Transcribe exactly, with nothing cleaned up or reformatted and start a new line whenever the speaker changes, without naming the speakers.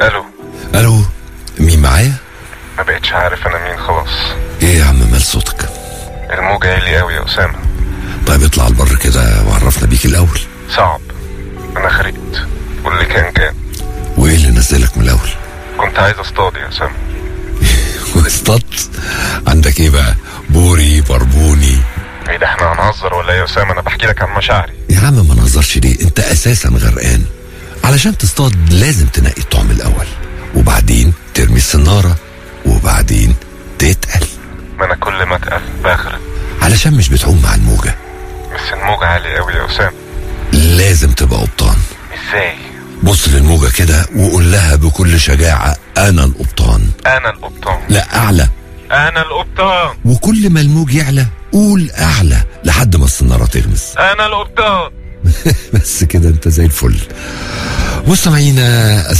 الو
الو، مين معايا؟
ما بقتش عارف انا مين خلاص.
ايه يا عم مال صوتك؟
الموج عالي قوي يا اسامه.
طيب اطلع البر كده وعرفنا بيك الاول.
صعب، انا خرقت واللي كان كان.
وايه اللي نزلك من الاول؟
كنت عايز اصطاد يا اسامه.
واصطاد؟ عندك ايه بقى؟ بوري، بربوني؟
ايه ده، احنا هنهزر ولا ايه يا اسامه؟ انا بحكي لك عن مشاعري.
يا عم ما نهزرش ليه، انت اساسا غرقان. علشان تصطاد لازم تنقي الطعم الاول، وبعدين ترمي السناره، وبعدين تتقل.
ما انا كل ما اتقل بغرق.
علشان مش بتعوم مع الموجه.
بس الموج عالي قوي يا اسامه.
لازم تبقى قبطان.
ازاي؟
بص للموجه كده وقول لها بكل شجاعه انا القبطان.
انا القبطان.
لا اعلى.
انا القبطان.
وكل ما الموج يعلى قول اعلى لحد ما السناره تغمز.
انا القبطان.
بس كده انت زي الفل. مستمعينا